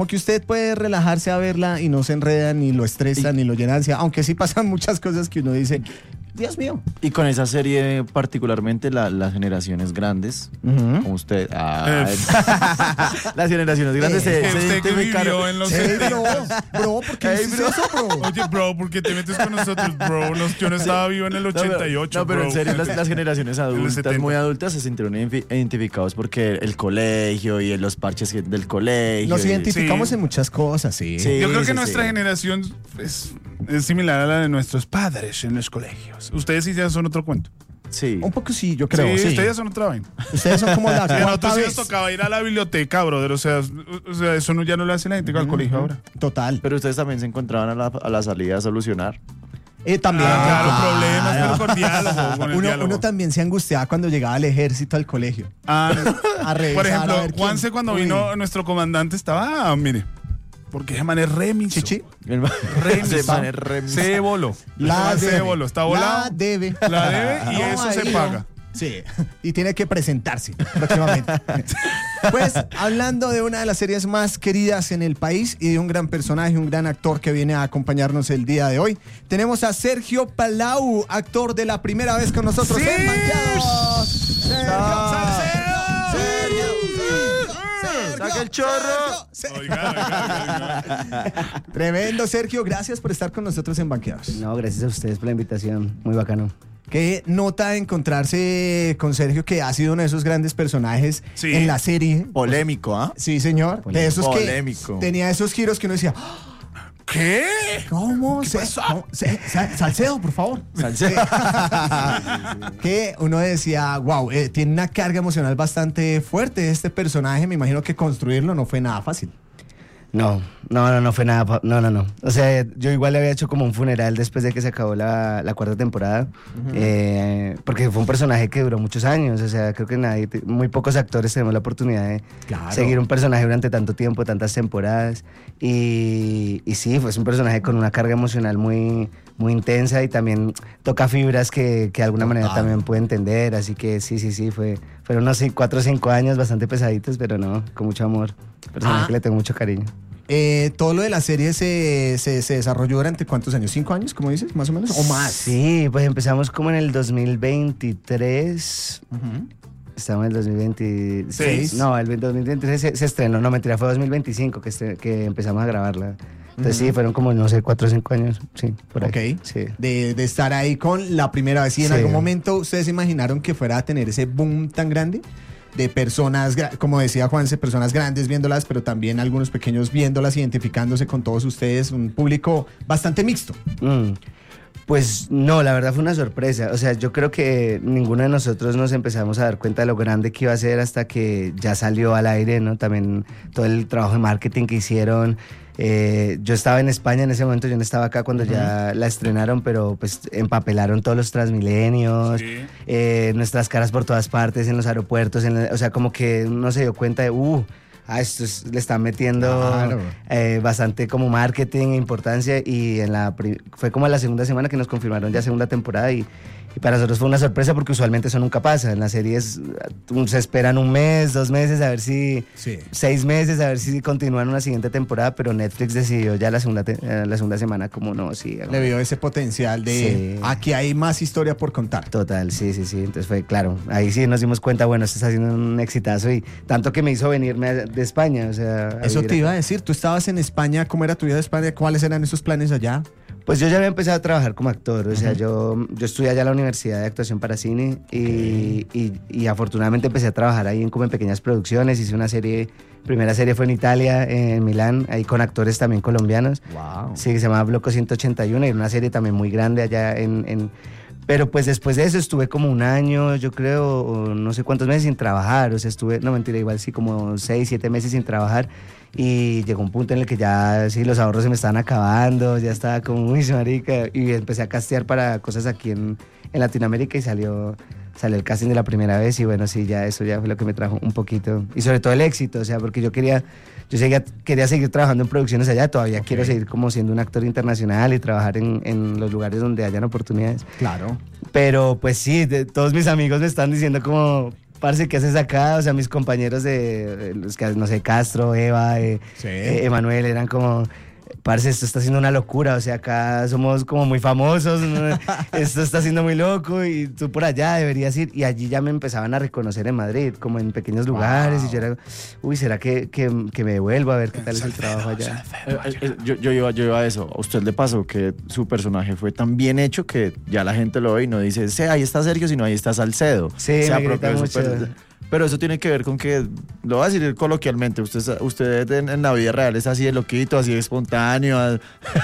Porque usted puede relajarse a verla y no se enreda, ni lo estresa, ni lo llena de ansiedad, aunque sí pasan muchas cosas que uno dice, Dios mío. Y con esa serie particularmente las generaciones grandes, como usted, las generaciones grandes se usted que vivió en los 70. Bro, ¿por qué dices eso, bro? Oye, bro, ¿por qué te metes con nosotros, bro? Yo no estaba vivo en el 88, No, pero bro. en serio, las generaciones adultas, muy adultas, se sintieron identificados porque el colegio y los parches del colegio. Nos identificamos en muchas cosas, sí. Yo creo que nuestra generación es similar a la de nuestros padres en los colegios. Ustedes sí ya son otro cuento. Sí. Un poco sí, yo creo. Sí, ustedes ya son otra vaina. Ustedes son como la cuarta nosotros sí vez. nos tocaba ir a la biblioteca, brother. O sea eso ya no lo hace la gente al colegio ahora. Total. Pero ustedes también se encontraban a la salida a solucionar. También. Problemas, pero con diálogo. Con el diálogo. Uno también se angustiaba cuando llegaba el ejército al colegio. Por ejemplo, Juanse cuando vino nuestro comandante estaba, mire, porque ese man es remiso. Chichi. Se voló. Se voló, está volado. La debe y eso se paga. Sí, y tiene que presentarse próximamente. Pues, hablando de una de las series más queridas en el país y de un gran personaje, un gran actor que viene a acompañarnos el día de hoy, tenemos a Sergio Palau, actor de La Primera Vez con nosotros en Banqueados. ¡Saca el chorro! Oiga. Tremendo, Sergio. Gracias por estar con nosotros en Banqueados. No, gracias a ustedes por la invitación. Muy bacano. Qué nota encontrarse con Sergio, que ha sido uno de esos grandes personajes en la serie. Polémico, ¿ah? Sí, señor. De esos polémico. Que tenía esos giros que uno decía, ¿qué? ¿Cómo? Salcedo, por favor. Salcedo. Que uno decía, wow, tiene una carga emocional bastante fuerte este personaje. Me imagino que construirlo no fue nada fácil. No fue nada. No. O sea, yo igual le había hecho como un funeral después de que se acabó la cuarta temporada. Porque fue un personaje que duró muchos años. O sea, creo que muy pocos actores tenemos la oportunidad de seguir un personaje durante tanto tiempo, tantas temporadas. Y sí, fue un personaje con una carga emocional muy, muy intensa y también toca fibras que de alguna manera también puede entender. Así que sí, fueron unos 4 o 5 años bastante pesaditos, pero no, con mucho amor. Personaje que le tengo mucho cariño. Todo lo de la serie se desarrolló durante ¿cuántos años? ¿5 años, como dices, más o menos? ¿O más? Sí, pues empezamos como en el 2023. Estamos en el 2026. No, el 2023 se estrenó. No, mentira, fue 2025 que empezamos a grabarla. Entonces sí, fueron como, no sé, 4 o 5 años. Sí, por ahí. Sí. De estar ahí con La Primera Vez. ¿Y en algún momento ustedes imaginaron que fuera a tener ese boom tan grande? De personas, como decía Juanse, personas grandes viéndolas, pero también algunos pequeños viéndolas, identificándose con todos ustedes, un público bastante mixto. Pues no, la verdad fue una sorpresa. O sea, yo creo que ninguno de nosotros nos empezamos a dar cuenta de lo grande que iba a ser hasta que ya salió al aire, ¿no? También todo el trabajo de marketing que hicieron. Yo estaba en España en ese momento, yo no estaba acá cuando ya la estrenaron, pero pues empapelaron todos los Transmilenios, nuestras caras por todas partes, en los aeropuertos, o sea, como que uno se dio cuenta de, le están metiendo bastante como marketing e importancia, y fue como la segunda semana que nos confirmaron ya segunda temporada, y para nosotros fue una sorpresa porque usualmente eso nunca pasa. En las series se esperan 1 mes, 2 meses, a ver si 6 meses, a ver si continúan una siguiente temporada, pero Netflix decidió ya la segunda semana como no, sí. Le vio ese potencial de aquí hay más historia por contar. Total, sí. Entonces fue claro, ahí sí nos dimos cuenta, bueno, esto está haciendo un exitazo, y tanto que me hizo venirme de España, o sea. Eso te iba a decir, tú estabas en España, ¿cómo era tu vida de España? ¿Cuáles eran esos planes allá? Pues yo ya había empezado a trabajar como actor, o sea, yo estudié allá en la Universidad de Actuación para Cine, y afortunadamente empecé a trabajar ahí como en pequeñas producciones. Hice una serie, primera serie fue en Italia, en Milán, ahí con actores también colombianos. Wow. Sí, que se llamaba Bloco 181, y era una serie también muy grande allá Pero pues después de eso estuve como 1 año, yo creo, o no sé cuántos meses sin trabajar. O sea, no mentira, igual sí, como 6, 7 meses sin trabajar. Y llegó un punto en el que ya sí, los ahorros se me estaban acabando, ya estaba como muy marica. Y empecé a castear para cosas aquí en Latinoamérica, y salió el casting de La Primera Vez. Y bueno, sí, eso ya fue lo que me trajo un poquito. Y sobre todo el éxito, o sea, porque yo quería seguir trabajando en producciones allá. Todavía quiero seguir como siendo un actor internacional y trabajar en los lugares donde hayan oportunidades. Claro. Pero pues sí, todos mis amigos me están diciendo como, parce, ¿qué haces acá? O sea, mis compañeros de, los que, no sé, Castro, Eva, Emanuel, eran como, parce, esto está siendo una locura, o sea, acá somos como muy famosos, ¿no? Esto está siendo muy loco y tú por allá deberías ir. Y allí ya me empezaban a reconocer en Madrid, como en pequeños lugares, y yo era, uy, ¿será que me devuelvo a ver qué tal es el trabajo allá? Yo iba a eso. ¿A usted le pasó que su personaje fue tan bien hecho que ya la gente lo ve y no dice, ahí está Sergio, sino ahí está Salcedo? Sí, me grita mucho. Pero eso tiene que ver con que, lo voy a decir coloquialmente, usted en la vida real es así de loquito, así de espontáneo.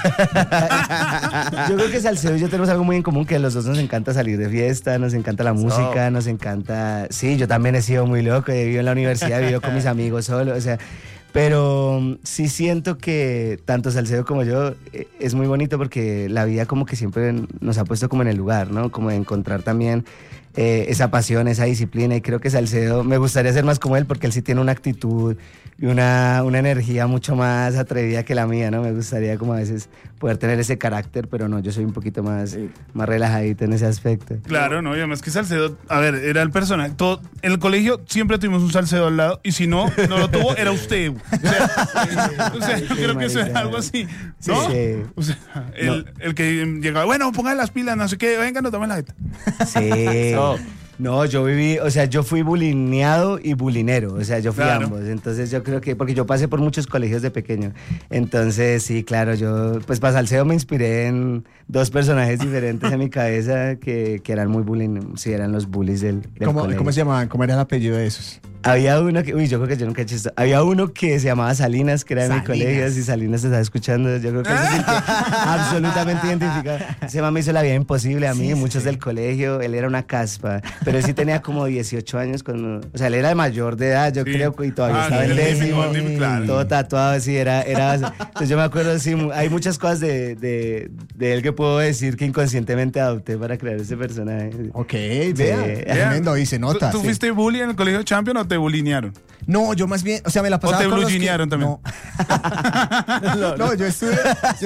Yo creo que Salcedo y yo tenemos algo muy en común, que a los dos nos encanta salir de fiesta, nos encanta la música, nos encanta... Sí, yo también he sido muy loco, he vivido en la universidad, he vivido con mis amigos solo, o sea... Pero sí siento que tanto Salcedo como yo es muy bonito porque la vida como que siempre nos ha puesto como en el lugar, ¿no? Como de encontrar también esa pasión, esa disciplina, y creo que Salcedo me gustaría ser más como él porque él sí tiene una actitud y una energía mucho más atrevida que la mía, ¿no? Me gustaría como a veces poder tener ese carácter, pero no, yo soy un poquito más relajadito en ese aspecto. Claro, no, y además que Salcedo, a ver, era el personaje, en el colegio siempre tuvimos un Salcedo al lado, y si no lo tuvo, era usted. O sea, yo creo que eso es algo así, ¿no? Sí. O sea, el que llegaba, bueno, pongan las pilas, no sé qué, venga, no tomen la jeta. Sí. No, yo viví, o sea, yo fui bulineado y bulinero, o sea, yo fui ambos, entonces yo creo que, porque yo pasé por muchos colegios de pequeño, entonces sí, claro, yo, pues para Salcedo me inspiré en dos personajes diferentes en mi cabeza que eran muy bullying, sí, eran los bullies del colegio. ¿Cómo se llamaban? ¿Cómo era el apellido de esos? Había uno que, yo creo que yo nunca he hecho esto. Había uno que se llamaba Salinas, que era de mi colegio. Si Salinas te está escuchando, yo creo que es el que absolutamente identificado. Ese man me hizo la vida imposible a mí, muchos del colegio. Él era una caspa, pero él sí tenía como 18 años. O sea, él era mayor de edad, yo creo, y todavía estaba en décimo. Todo tatuado, así, era. Entonces yo me acuerdo, sí, hay muchas cosas de él que puedo decir que inconscientemente adopté para crear ese personaje. Ok, vea. Tremendo, y se nota. ¿Tú fuiste bully en el colegio Champion o te bulinearon? No, yo más bien, o sea, me la pasaba ¿O te con bluginearon también? No, yo estuve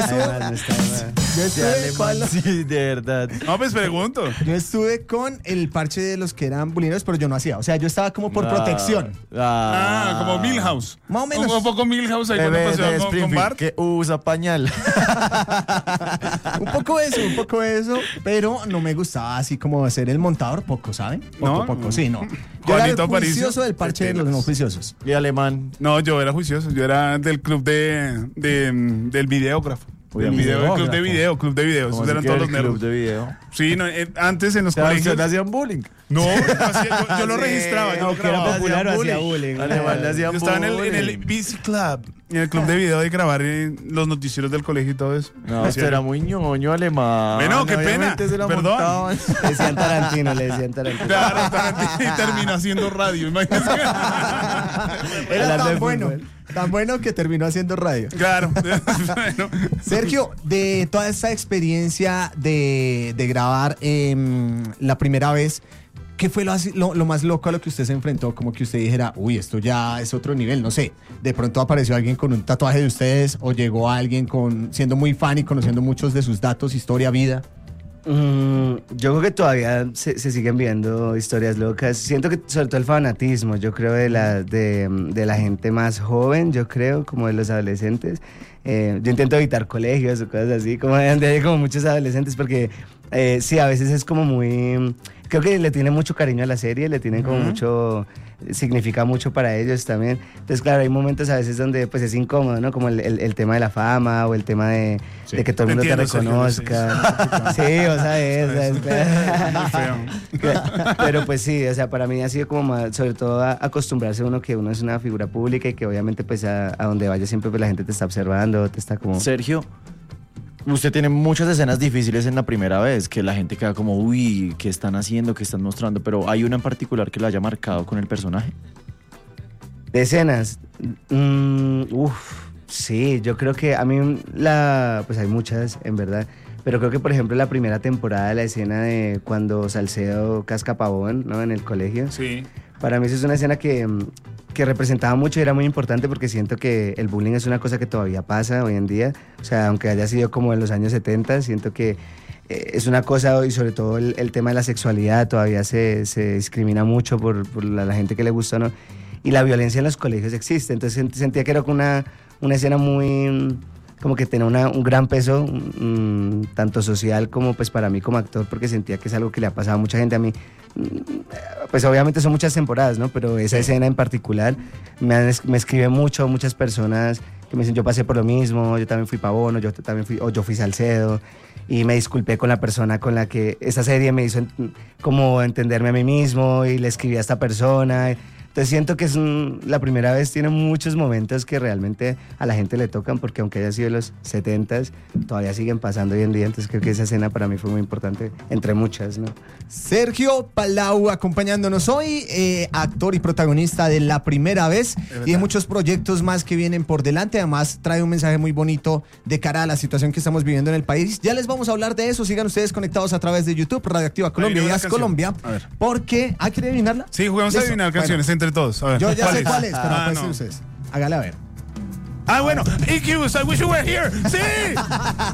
con Sí, de verdad. No, pues pregunto. Yo estuve con el parche de los que eran bulineros, pero yo no hacía. O sea, yo estaba como por protección. Como Milhouse. Más o menos. Un poco Milhouse ahí cuando paseaba con Bart. Que usa pañal. Un poco eso, pero no me gustaba así como ser el montador, poco, ¿saben? Poco, sí, no. Yo era el Juanito Aparicio. juicioso del parche de los no juiciosos. Y alemán. No, yo era juicioso. Yo era del club del videógrafo. Club de video. Esos eran todos los club nerds. de video. Sí, no, antes en los colegios. ¿Le hacían bullying? No, yo lo registraba, yo lo que era grababa. popular o hacía bullying. Alemán le hacían Yo estaba en el BC Club, en el club de video, de grabar los noticieros del colegio y todo eso. No, usted era muy ñoño, alemán. Bueno, qué pena. Perdón. Montaban. Le decían Tarantino. Claro, y terminó haciendo radio, imagínese. Era tan bueno que terminó haciendo radio. Claro. Bueno. Sergio, de toda esa experiencia de grabar la primera vez, ¿qué fue lo más loco a lo que usted se enfrentó? Como que usted dijera, uy, esto ya es otro nivel, no sé. De pronto apareció alguien con un tatuaje de ustedes o llegó alguien siendo muy fan y conociendo muchos de sus datos, historia, vida. Yo creo que todavía se siguen viendo historias locas. Siento que sobre todo el fanatismo, yo creo de la gente más joven, yo creo, como de los adolescentes. Yo intento evitar colegios o cosas así, como donde hay como muchos adolescentes, porque sí, a veces es como muy... Creo que le tienen mucho cariño a la serie, le tienen como mucho... Significa mucho para ellos también. Entonces, claro, hay momentos a veces donde pues es incómodo, ¿no? Como el tema de la fama o el tema de que todo el mundo te reconozca. Sí, o sea, es pero pues sí, o sea, para mí ha sido como más, sobre todo acostumbrarse uno que uno es una figura pública y que obviamente pues a donde vaya siempre pues la gente te está observando, te está como... Sergio, usted tiene muchas escenas difíciles en la primera vez, que la gente queda como, uy, ¿qué están haciendo? ¿Qué están mostrando? Pero ¿hay una en particular que la haya marcado con el personaje? De escenas, sí, yo creo que a mí pues hay muchas, en verdad, pero creo que por ejemplo la primera temporada, la escena de cuando Salcedo casca pavón, ¿no? En el colegio. Sí. Para mí eso es una escena que representaba mucho y era muy importante porque siento que el bullying es una cosa que todavía pasa hoy en día. O sea, aunque haya sido como en los años 70, siento que es una cosa, y sobre todo el tema de la sexualidad todavía se discrimina mucho por la gente que le gusta, ¿no? Y la violencia en los colegios existe, entonces sentía que era una escena muy, como que tenía un gran peso, tanto social como pues para mí como actor, porque sentía que es algo que le ha pasado a mucha gente. A mí, pues obviamente son muchas temporadas, ¿no? Pero esa escena en particular me escriben muchas personas que me dicen, yo pasé por lo mismo, yo también fui Pavono, yo fui Salcedo, y me disculpé con la persona con la que esta serie me hizo como entenderme a mí mismo, y le escribí a esta persona. Entonces siento que la primera vez tiene muchos momentos que realmente a la gente le tocan, porque aunque haya sido de los 70s, todavía siguen pasando hoy en día. Entonces creo que esa escena para mí fue muy importante, entre muchas, ¿no? Sergio Palau acompañándonos hoy, actor y protagonista de La Primera Vez y de muchos proyectos más que vienen por delante. Además trae un mensaje muy bonito de cara a la situación que estamos viviendo en el país. Ya les vamos a hablar de eso. Sigan ustedes conectados a través de YouTube, Radioactiva Colombia y Haz Colombia. Porque, ¿quiere adivinarla? Sí, jugamos a adivinar canciones entre todos. A ver, yo ya sé es? cuál es, pero pues no. ustedes. Hágale a ver. Bueno, EQs, I wish you were here. ¡Sí!